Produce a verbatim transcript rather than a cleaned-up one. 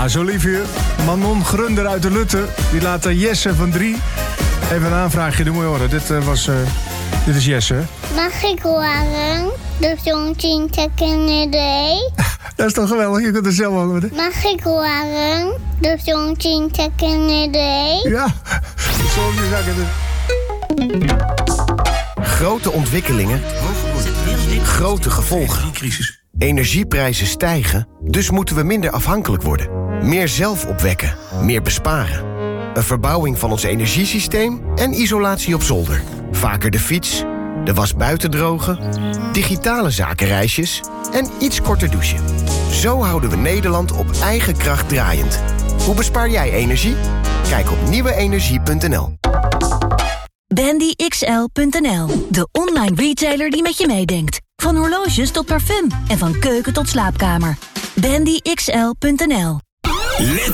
Ja, zo lief hier. Manon Grunder uit de Lutte. Die laat uh, Jesse van drie even een aanvraagje doen. Moet je horen. Dit, uh, was, uh, dit is Jesse. Mag ik horen? De zon tien seconden. Dat is toch geweldig? Je kunt er zelf ook met. Mag ik horen? De zon tien seconden. Ja. Zo'n Grote ontwikkelingen. Grote gevolgen. Energieprijzen stijgen, dus moeten we minder afhankelijk worden. Meer zelf opwekken, meer besparen. Een verbouwing van ons energiesysteem en isolatie op zolder. Vaker de fiets, de was buiten drogen, digitale zakenreisjes en iets korter douchen. Zo houden we Nederland op eigen kracht draaiend. Hoe bespaar jij energie? Kijk op nieuwe energie punt n l. Bandy X L punt n l, de online retailer die met je meedenkt. Van horloges tot parfum en van keuken tot slaapkamer. Bandy X L punt n l.